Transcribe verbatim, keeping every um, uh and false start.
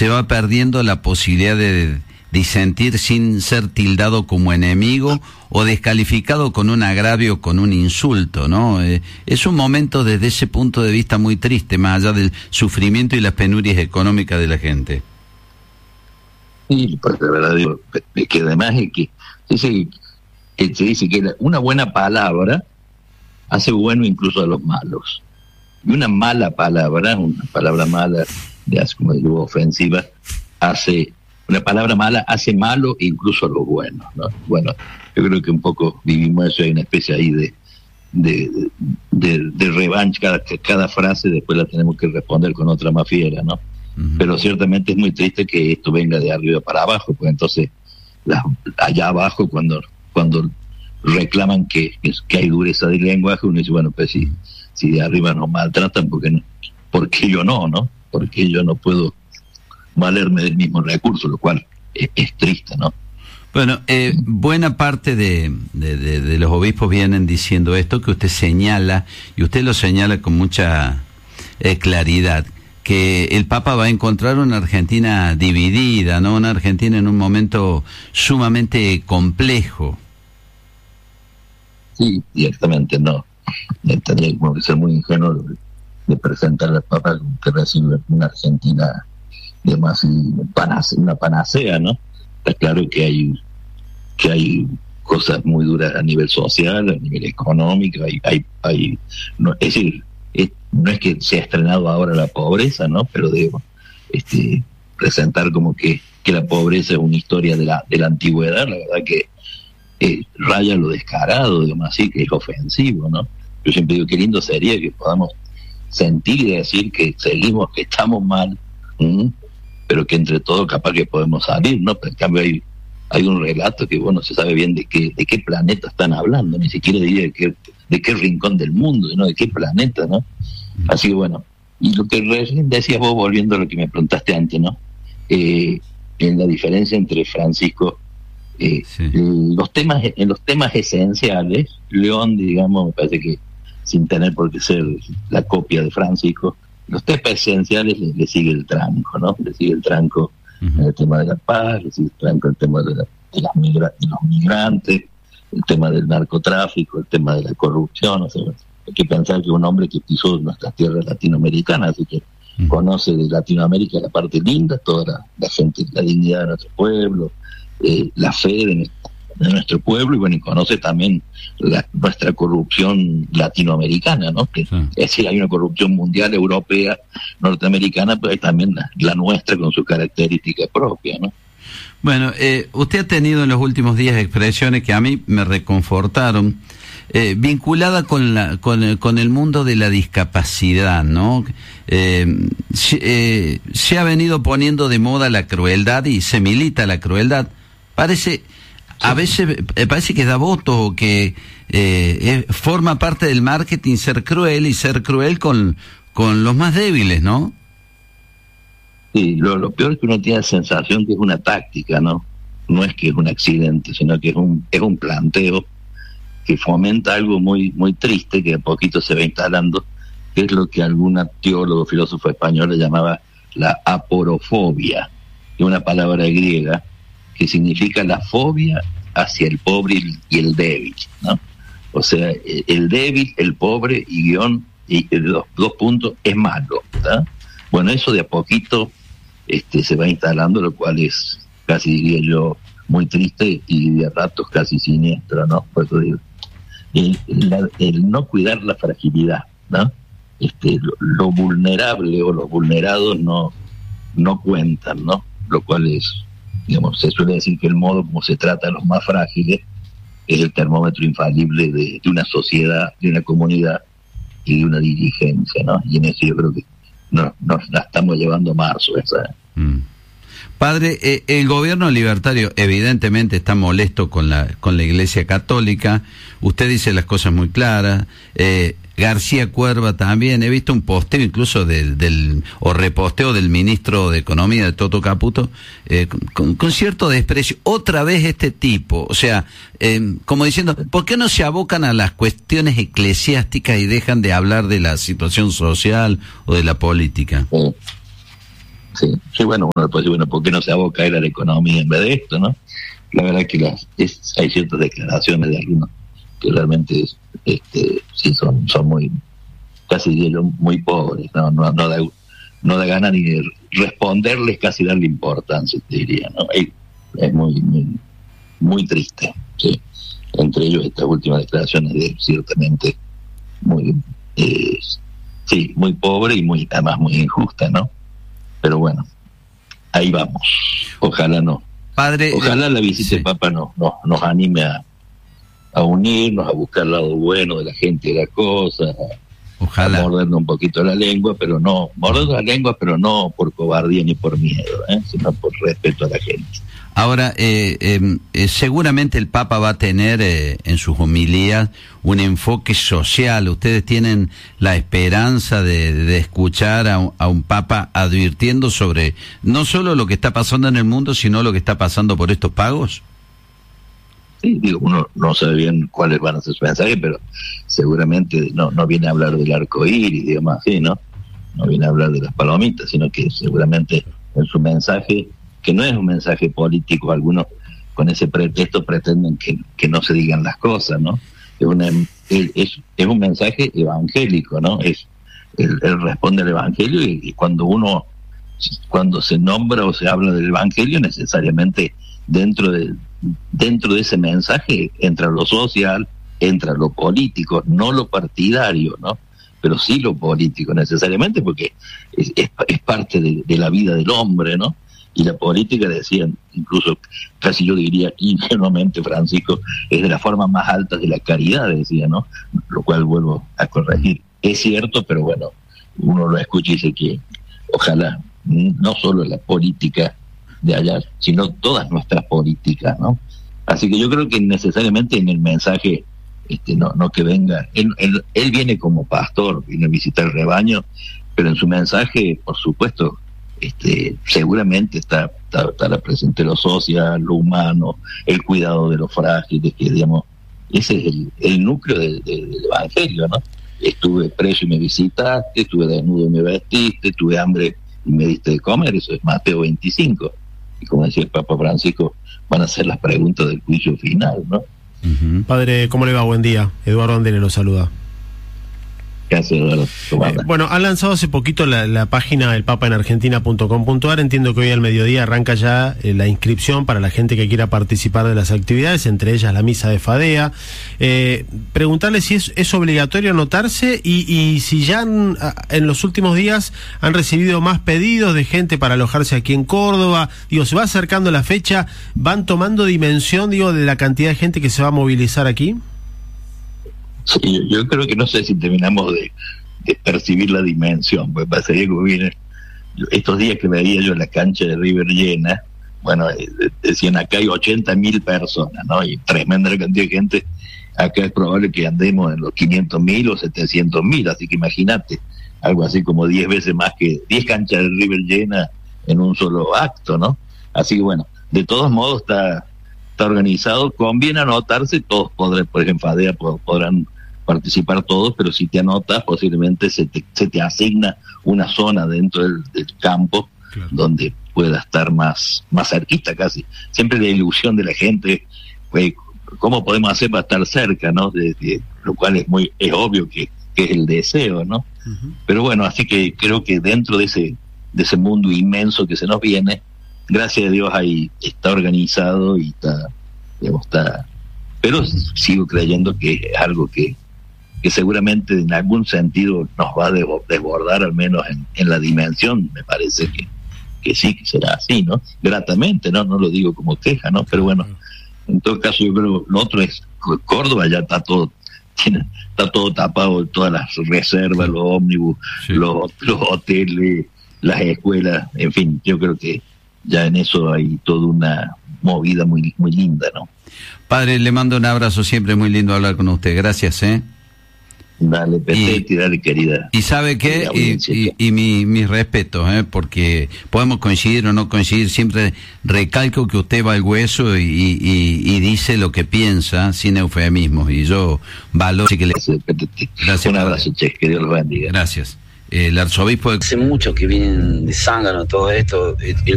se va perdiendo la posibilidad de disentir sin ser tildado como enemigo o descalificado con un agravio, con un insulto, ¿no? Eh, es un momento desde ese punto de vista muy triste, más allá del sufrimiento y las penurias económicas de la gente. Sí, pues de verdad digo, que además es que dice, que se dice que una buena palabra hace bueno incluso a los malos. Y una mala palabra, una palabra mala, como digo, ofensiva, hace... Una palabra mala hace malo incluso a lo bueno, ¿no? Bueno, yo creo que un poco vivimos eso, hay una especie ahí de de, de, de revancha, cada, cada frase después la tenemos que responder con otra más fiera, ¿no? Uh-huh. Pero ciertamente es muy triste que esto venga de arriba para abajo, pues entonces la, allá abajo cuando cuando reclaman que, que hay dureza de lenguaje, uno dice, bueno, pues si, si de arriba nos maltratan, ¿por qué no? ¿Por qué yo no, no? ¿Por qué yo no puedo valerme del mismo recurso, lo cual es, es triste, ¿no? Bueno, eh, buena parte de, de, de, de los obispos vienen diciendo esto que usted señala, y usted lo señala con mucha eh, claridad, que el Papa va a encontrar una Argentina dividida, ¿no? Una Argentina en un momento sumamente complejo. Sí, directamente no. Tendría como que ser muy ingenuo de, de presentar al Papa como que recibe una Argentina digamos, una panacea, ¿no? Está claro que hay que hay cosas muy duras a nivel social, a nivel económico, hay, hay, hay no, es decir, es, no es que se ha estrenado ahora la pobreza, ¿no? Pero debo este, presentar como que, que la pobreza es una historia de la, de la antigüedad, la verdad que eh, raya lo descarado, digamos así, que es ofensivo, ¿no? Yo siempre digo, qué lindo sería que podamos sentir y decir que seguimos, que estamos mal, ¿m? Pero que entre todos capaz que podemos salir, ¿no? Pero en cambio hay, hay un relato que, bueno, se sabe bien de qué, de qué planeta están hablando, ni siquiera diría de qué, de qué rincón del mundo, ¿no? De qué planeta, ¿no? Así que bueno, y lo que recién decías vos, volviendo a lo que me preguntaste antes, ¿no? Eh, en la diferencia entre Francisco, eh, sí. los temas, en los temas esenciales, León, digamos, me parece que sin tener por qué ser la copia de Francisco, los temas esenciales le, le sigue el tranco, ¿no? Le sigue el tranco uh-huh. en el tema de la paz, le sigue el tranco en el tema de, la, de, las migra- de los migrantes, el tema del narcotráfico, el tema de la corrupción, o sea, hay que pensar que un hombre que pisó nuestras tierras latinoamericanas, así que uh-huh. conoce de Latinoamérica la parte linda, toda la, la gente, la dignidad de nuestro pueblo, eh, la fe de nuestro, de nuestro pueblo, y bueno, y conoce también la, nuestra corrupción latinoamericana, ¿no? Que, sí. Es decir, hay una corrupción mundial, europea, norteamericana, pero hay también la, la nuestra con su característica propia, ¿no? Bueno, eh, usted ha tenido en los últimos días expresiones que a mí me reconfortaron, eh, vinculada con la con, con el mundo de la discapacidad, ¿no? Eh, se, eh, se ha venido poniendo de moda la crueldad y se milita la crueldad. Parece... A veces eh, parece que da voto, que eh, es, forma parte del marketing ser cruel y ser cruel con, con los más débiles, ¿no? Sí, lo, lo peor es que uno tiene la sensación que es una táctica, ¿no? No es que es un accidente, sino que es un es un planteo que fomenta algo muy muy triste que a poquito se va instalando, que es lo que algún teólogo, filósofo español le llamaba la aporofobia, que es una palabra griega que significa la fobia hacia el pobre y el débil, ¿no? O sea, el débil, el pobre y guión, y los dos puntos, es malo, ¿tá? Bueno, eso de a poquito este, se va instalando, lo cual es, casi diría yo, muy triste y de ratos casi siniestro, ¿no? Por eso digo, el, la, el no cuidar la fragilidad, ¿no? Este, lo, lo vulnerable o los vulnerados no, no cuentan, ¿no? Lo cual es... Digamos, se suele decir que el modo como se trata a los más frágiles es el termómetro infalible de, de una sociedad, de una comunidad y de una dirigencia, ¿no? Y en eso yo creo que no, nos la estamos llevando a marzo esa. Mm. Padre, eh, el gobierno libertario evidentemente está molesto con la con la Iglesia Católica. Usted dice las cosas muy claras. Eh, García Cuerva también. He visto un posteo incluso del, del o reposteo del ministro de Economía, de Toto Caputo, eh, con, con cierto desprecio. Otra vez este tipo, o sea, eh, como diciendo, ¿por qué no se abocan a las cuestiones eclesiásticas y dejan de hablar de la situación social o de la política? Sí, Sí, sí, bueno, uno puede decir, bueno, ¿por qué no se aboca a ir a la economía en vez de esto, no? La verdad que las, es, hay ciertas declaraciones de algunos que realmente este, sí son, son muy, casi diría yo, muy pobres, no, no, no da, no da gana ni de responderles, casi darle importancia, te diría, ¿no? Es, es muy, muy, muy triste, sí. Entre ellos estas últimas declaraciones de ciertamente muy, eh, sí, muy pobre y muy, además muy injusta, ¿no? Pero bueno, ahí vamos. Ojalá no. Padre, Ojalá la visita sí. del Papa no, no, nos anime a, a unirnos, a buscar el lado bueno de la gente y de la cosa, a, Ojalá. a mordernos un poquito la lengua, pero no, mordernos la lengua, pero no por cobardía ni por miedo, ¿eh? Sino por respeto a la gente. Ahora, eh, eh, eh, seguramente el Papa va a tener eh, en sus homilías un enfoque social. Ustedes tienen la esperanza de, de escuchar a un, a un Papa advirtiendo sobre no solo lo que está pasando en el mundo, sino lo que está pasando por estos pagos. Sí, digo, uno no sabe bien cuáles van a ser sus mensajes, pero seguramente no, no viene a hablar del arco iris y demás, sí, ¿no? No viene a hablar de las palomitas, sino que seguramente en su mensaje, que no es un mensaje político, algunos con ese pretexto pretenden que, que no se digan las cosas, ¿no? Es, una, es, es un mensaje evangélico, ¿no? Es él, él responde al evangelio y, y cuando uno, cuando se nombra o se habla del evangelio, necesariamente dentro de, dentro de ese mensaje entra lo social, entra lo político, no lo partidario, ¿no? Pero sí lo político necesariamente, porque es, es, es parte de, de la vida del hombre, ¿no? Y la política, decían, incluso casi yo diría ingenuamente, Francisco, es de las formas más altas de la caridad, decía, ¿no? Lo cual vuelvo a corregir. Es cierto, pero bueno, uno lo escucha y dice que ojalá no solo la política de allá, sino todas nuestras políticas, ¿no? Así que yo creo que necesariamente en el mensaje, este, no, no que venga, él, él, él viene como pastor, viene a visitar el rebaño, pero en su mensaje, por supuesto, Este, seguramente está, está, estará presente lo social, lo humano, el cuidado de los frágiles, que digamos, ese es el, el núcleo de, de, del evangelio, ¿no? Estuve preso y me visitaste, estuve desnudo y me vestiste, tuve hambre y me diste de comer, eso es Mateo veinticinco. Y como decía el Papa Francisco, van a ser las preguntas del juicio final, ¿no? Uh-huh. Padre, ¿cómo le va? Buen día. Eduardo Andene lo saluda. Eh, bueno, han lanzado hace poquito la, la página del papa en argentina punto com punto a r. Entiendo que hoy al mediodía arranca ya eh, la inscripción para la gente que quiera participar de las actividades, entre ellas la misa de Fadea. Eh, preguntarle si es, es obligatorio anotarse y, y si ya han, en los últimos días han recibido más pedidos de gente para alojarse aquí en Córdoba. Digo, se va acercando la fecha, ¿van tomando dimensión, digo, de la cantidad de gente que se va a movilizar aquí? Sí, yo, yo creo que no sé si terminamos de, de percibir la dimensión, pues pasaría como viene. Estos días que veía yo en la cancha de River llena, bueno, decían acá hay ochenta mil personas, ¿no? Y tremenda cantidad de gente. Acá es probable que andemos en los quinientos mil o setecientos mil, así que imagínate, algo así como diez veces más que diez canchas de River llena en un solo acto, ¿no? Así que bueno, de todos modos está está organizado, conviene anotarse, todos podrán, por ejemplo, Fadea podrán participar todos, pero si te anotas, posiblemente se te, se te asigna una zona dentro del, del campo, claro, donde pueda estar más, más cerquita casi. Siempre la ilusión de la gente, pues, ¿cómo podemos hacer para estar cerca, no? De, de, lo cual es muy, es obvio que, que es el deseo, ¿no? Uh-huh. Pero bueno, así que creo que dentro de ese, de ese mundo inmenso que se nos viene, gracias a Dios ahí está organizado y está, digamos, está, pero sigo creyendo que es algo que, que seguramente en algún sentido nos va a desbordar, al menos en, en la dimensión, me parece que, que sí, que será así, ¿no? Gratamente, ¿no? No lo digo como queja, ¿no? Pero bueno, en todo caso yo creo, lo otro es, Córdoba ya está todo, tiene, está todo tapado, todas las reservas, los ómnibus, sí, los, los hoteles, las escuelas, en fin, yo creo que ya en eso hay toda una movida muy muy linda, ¿no? Padre, le mando un abrazo, siempre muy lindo hablar con usted, gracias, ¿eh? Dale, Petete, y, dale, querida. Y sabe qué, y, y, y mi, mis respetos, ¿eh? Porque podemos coincidir o no coincidir, siempre recalco que usted va al hueso y, y, y dice lo que piensa, sin eufemismos, y yo valoro que le... Gracias, Petete. Gracias, un abrazo, Che, que Dios los bendiga. Gracias. el arzobispo. Hace mucho que vienen de zángano todo esto. El